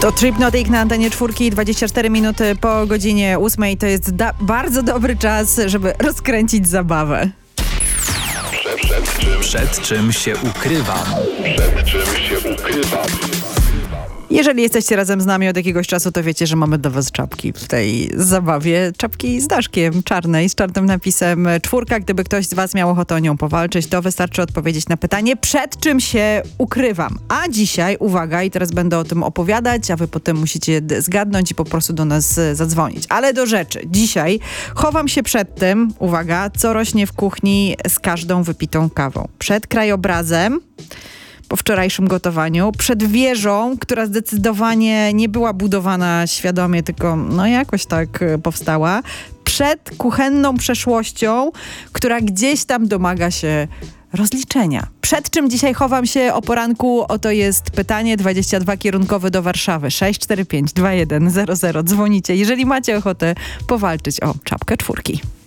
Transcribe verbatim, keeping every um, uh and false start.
To Tripnotic na antenie czwórki, dwadzieścia cztery minuty po godzinie ósmej. To jest da- bardzo dobry czas, żeby rozkręcić zabawę. Przed, przed, czym, przed czym się ukrywam? Przed czym się ukrywam? Jeżeli jesteście razem z nami od jakiegoś czasu, to wiecie, że mamy dla was czapki w tej zabawie. Czapki z daszkiem czarnej, z czarnym napisem czwórka. Gdyby ktoś z was miał ochotę o nią powalczyć, to wystarczy odpowiedzieć na pytanie, przed czym się ukrywam. A dzisiaj, uwaga, i teraz będę o tym opowiadać, a wy potem musicie zgadnąć i po prostu do nas zadzwonić. Ale do rzeczy. Dzisiaj chowam się przed tym, uwaga, co rośnie w kuchni z każdą wypitą kawą. Przed krajobrazem, po wczorajszym gotowaniu, przed wieżą, która zdecydowanie nie była budowana świadomie, tylko no jakoś tak powstała, przed kuchenną przeszłością, która gdzieś tam domaga się rozliczenia. Przed czym dzisiaj chowam się o poranku? Oto jest pytanie dwadzieścia dwa kierunkowy do Warszawy. sześć cztery pięć dwa jeden zero zero. Dzwonicie, jeżeli macie ochotę powalczyć o czapkę czwórki.